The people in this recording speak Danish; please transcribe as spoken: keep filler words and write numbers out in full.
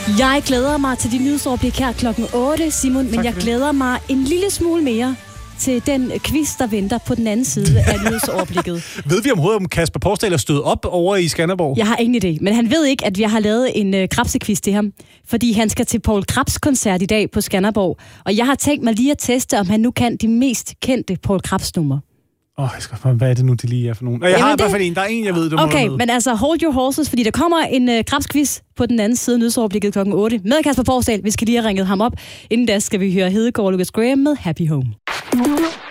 Jeg glæder mig til de nyhedsoverblik her klokken otte, Simon, men jeg glæder mig en lille smule mere til den quiz, der venter på den anden side af nyhedsoverblikket. Ved vi overhovedet, om Kasper Porsdal er stået op over i Skanderborg? Jeg har ingen idé, men han ved ikke, at vi har lavet en uh, krabsequiz til ham, fordi han skal til Poul Krebs koncert i dag på Skanderborg, og jeg har tænkt mig lige at teste, om han nu kan de mest kendte Poul Krebs numre. Åh, oh, jeg skal spørge, hvad er det nu, det lige er for nogen? Jeg Jamen har det... bare for en. Der er en, jeg ved, du Okay, må men altså, hold your horses, fordi der kommer en uh, Krebs-quiz på den anden side af nyhedsoverblikket klokken otte med Kasper Porsdal. Vi skal lige have ringet ham op. Inden da skal vi høre Hedegaard og Lucas Graham med Happy Home.